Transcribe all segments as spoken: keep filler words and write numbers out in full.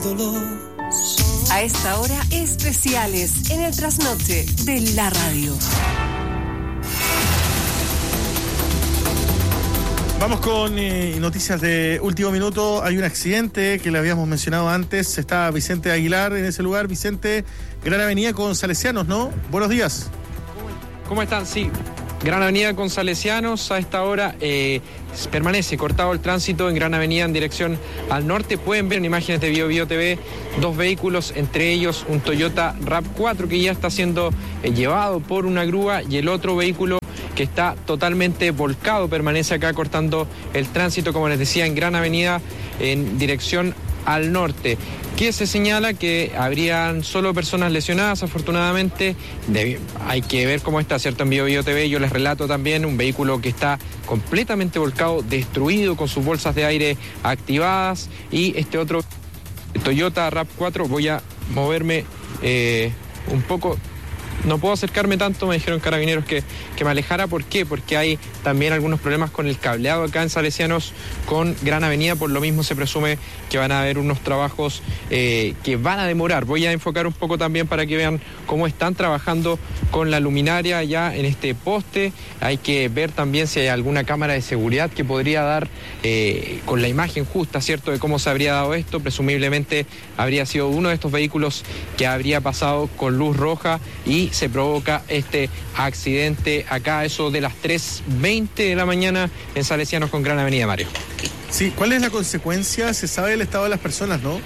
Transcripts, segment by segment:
A esta hora, especiales en el trasnoche de la radio. Vamos con eh, noticias de último minuto. Hay un accidente que le habíamos mencionado antes. Está Vicente Aguilar en ese lugar. Vicente, Gran Avenida con Salesianos, ¿no? Buenos días. ¿Cómo están? Sí. Gran Avenida con Salesianos, a esta hora eh, permanece cortado el tránsito en Gran Avenida en dirección al norte. Pueden ver en imágenes de Bio Bio T V dos vehículos, entre ellos un Toyota RAV cuatro que ya está siendo eh, llevado por una grúa, y el otro vehículo que está totalmente volcado permanece acá cortando el tránsito, como les decía, en Gran Avenida en dirección al norte. Que se señala que habrían solo personas lesionadas, afortunadamente. De, hay que ver cómo está, ¿cierto? En Bio Bio T V yo les relato también un vehículo que está completamente volcado, destruido, con sus bolsas de aire activadas, y este otro Toyota RAV cuatro, voy a moverme eh, un poco. No puedo acercarme tanto, me dijeron carabineros que, que me alejara. ¿Por qué? Porque hay también algunos problemas con el cableado acá en Salesianos con Gran Avenida. Por lo mismo se presume que van a haber unos trabajos eh, que van a demorar. Voy a enfocar un poco también para que vean cómo están trabajando con la luminaria ya en este poste. Hay que ver también si hay alguna cámara de seguridad que podría dar eh, con la imagen justa, ¿cierto?, de cómo se habría dado esto. Presumiblemente habría sido uno de estos vehículos que habría pasado con luz roja y se provoca este accidente acá, eso de las tres veinte de la mañana en Salesianos con Gran Avenida, Mario. Sí, ¿cuál es la consecuencia? Se sabe el estado de las personas, ¿no?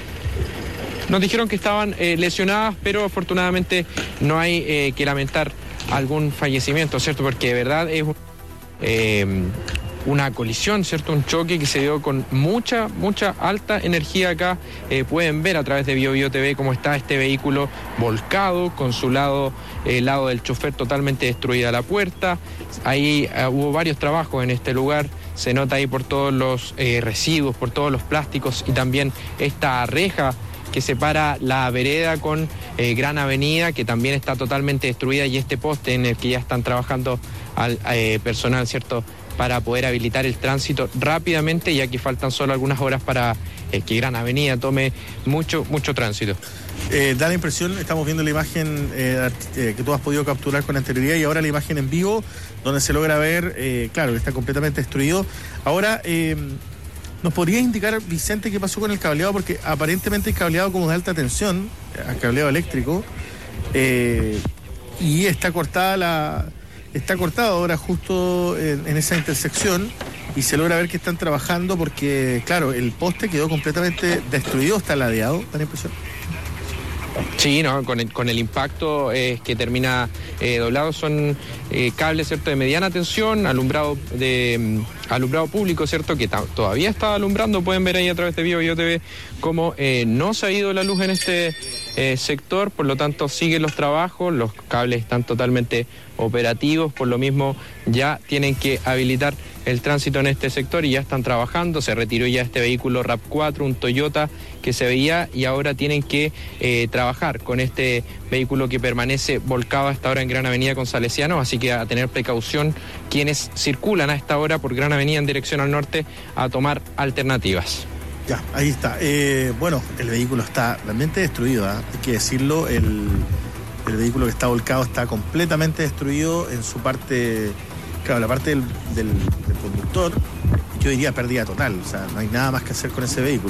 Nos dijeron que estaban eh, lesionadas, pero afortunadamente no hay eh, que lamentar algún fallecimiento, ¿cierto? Porque de verdad es un, eh, una colisión, ¿cierto? Un choque que se dio con mucha, mucha alta energía acá. Eh, pueden ver a través de Bio Bio T V cómo está este vehículo volcado, con su lado, el eh, lado del chofer totalmente destruida la puerta. Ahí uh, hubo varios trabajos en este lugar. Se nota ahí por todos los eh, residuos, por todos los plásticos, y también esta reja que separa la vereda con eh, Gran Avenida, que también está totalmente destruida, y este poste en el que ya están trabajando al eh, personal, ¿cierto?, para poder habilitar el tránsito rápidamente, ya que faltan solo algunas horas para eh, que Gran Avenida tome mucho, mucho tránsito. Eh, da la impresión, estamos viendo la imagen eh, eh, que tú has podido capturar con anterioridad, y ahora la imagen en vivo, donde se logra ver, eh, claro, que está completamente destruido. Ahora, eh, ¿nos podrías indicar, Vicente, qué pasó con el cableado? Porque aparentemente el cableado como de alta tensión, el cableado eléctrico, eh, y está cortada la... Está cortado ahora justo en, en esa intersección, y se logra ver que están trabajando porque, claro, el poste quedó completamente destruido, está ladeado, ¿da la impresión? Sí, no, con el, con el impacto eh, que termina eh, doblado. Son eh, cables, ¿cierto?, de mediana tensión, alumbrado de um, alumbrado público, ¿cierto?, que ta- todavía está alumbrando. Pueden ver ahí a través de Bio Bio T V cómo eh, no se ha ido la luz en este eh, sector, por lo tanto siguen los trabajos, los cables están totalmente operativos, por lo mismo ya tienen que habilitar el tránsito en este sector y ya están trabajando. Se retiró ya este vehículo RAV cuatro, un Toyota que se veía, y ahora tienen que eh, trabajar con este vehículo que permanece volcado a esta hora en Gran Avenida con Salesianos, así que a tener precaución quienes circulan a esta hora por Gran Avenida en dirección al norte, a tomar alternativas. Ya, ahí está. Eh, bueno, el vehículo está realmente destruido, ¿eh? Hay que decirlo, el, el vehículo que está volcado está completamente destruido en su parte, claro, la parte del, del, del conductor, yo diría pérdida total, o sea, no hay nada más que hacer con ese vehículo.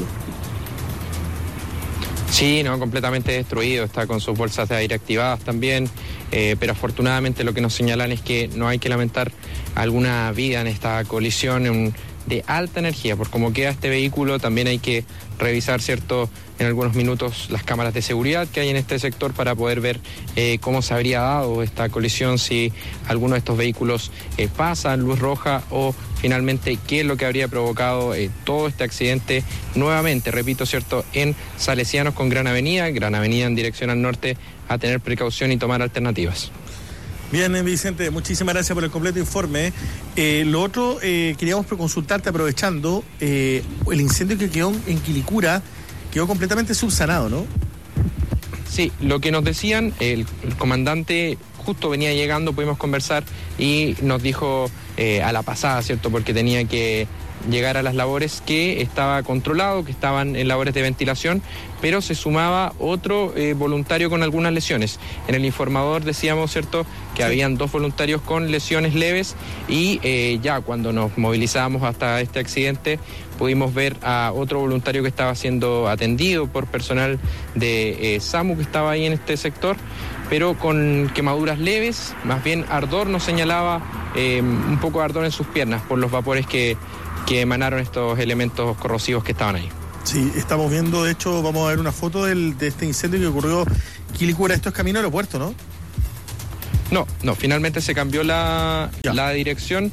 Sí, no, completamente destruido, está con sus bolsas de aire activadas también, eh, pero afortunadamente lo que nos señalan es que no hay que lamentar alguna vida en esta colisión en, de alta energía. Por cómo queda este vehículo, también hay que revisar, ¿cierto?, en algunos minutos las cámaras de seguridad que hay en este sector para poder ver eh, cómo se habría dado esta colisión, si alguno de estos vehículos eh, pasa en luz roja, o finalmente qué es lo que habría provocado eh, todo este accidente nuevamente, repito, ¿cierto?, en Salesianos con Gran Avenida, Gran Avenida en dirección al norte, a tener precaución y tomar alternativas. Bien, Vicente, muchísimas gracias por el completo informe. Eh, lo otro, eh, queríamos consultarte, aprovechando, eh, el incendio que quedó en Quilicura quedó completamente subsanado, ¿no? Sí, lo que nos decían, el, el comandante justo venía llegando, pudimos conversar y nos dijo eh, a la pasada, ¿cierto?, porque tenía que llegar a las labores, que estaba controlado, que estaban en labores de ventilación, pero se sumaba otro eh, voluntario con algunas lesiones. En el informador decíamos, ¿cierto?, que sí. habían dos voluntarios con lesiones leves y eh, ya cuando nos movilizábamos hasta este accidente pudimos ver a otro voluntario que estaba siendo atendido por personal de eh, SAMU que estaba ahí en este sector, pero con quemaduras leves, más bien ardor, nos señalaba eh, un poco de ardor en sus piernas por los vapores que, que emanaron estos elementos corrosivos que estaban ahí. Sí, estamos viendo, de hecho, vamos a ver una foto del, de este incendio que ocurrió en Quilicura. Esto es camino al aeropuerto, ¿no? No, no, finalmente se cambió la, la dirección.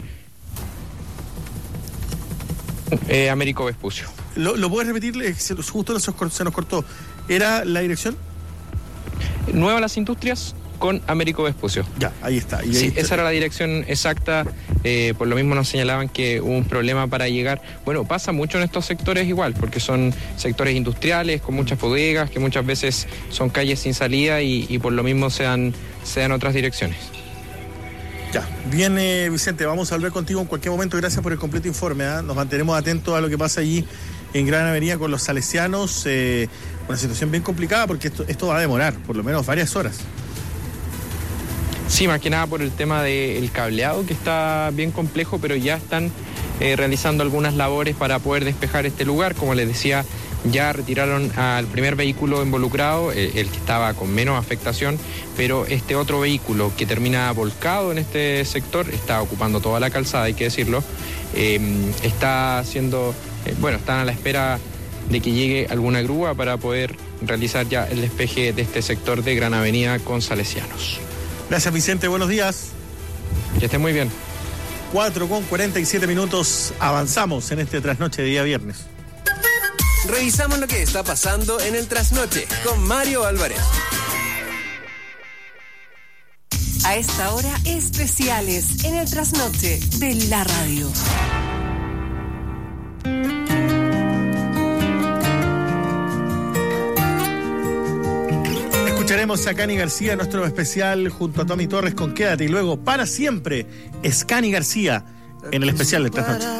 Eh, Américo Vespucio. ¿Lo, lo puedes repetir? Justo se nos cortó. ¿Era la dirección? Nueva Las Industrias con Américo Vespucio. Ya, ahí está. Y ahí sí, está. Esa era la dirección exacta. Eh, por lo mismo nos señalaban que hubo un problema para llegar. Bueno, pasa mucho en estos sectores igual, porque son sectores industriales con muchas bodegas, que muchas veces son calles sin salida y, y por lo mismo se dan, se dan otras direcciones. Ya, bien, eh, Vicente, vamos a hablar contigo en cualquier momento. Gracias por el completo informe, ¿eh? Nos mantenemos atentos a lo que pasa allí en Gran Avenida con los salesianos. Eh, una situación bien complicada porque esto, esto va a demorar por lo menos varias horas. Sí, más que nada por el tema del cableado, que está bien complejo, pero ya están eh, realizando algunas labores para poder despejar este lugar. Como les decía, ya retiraron al primer vehículo involucrado, el, el que estaba con menos afectación, pero este otro vehículo que termina volcado en este sector, está ocupando toda la calzada, hay que decirlo, eh, está haciendo, eh, bueno, están a la espera de que llegue alguna grúa para poder realizar ya el despeje de este sector de Gran Avenida con Salesianos. Gracias, Vicente, buenos días. Que estén muy bien. cuatro con cuarenta y siete minutos, avanzamos en este trasnoche de día viernes. Revisamos lo que está pasando en el trasnoche con Mario Álvarez. A esta hora, especiales en el trasnoche de la radio. Escucharemos a Cani García, nuestro especial, junto a Tommy Torres con Quédate, y luego, para siempre, es Cani García en el especial del trasnoche.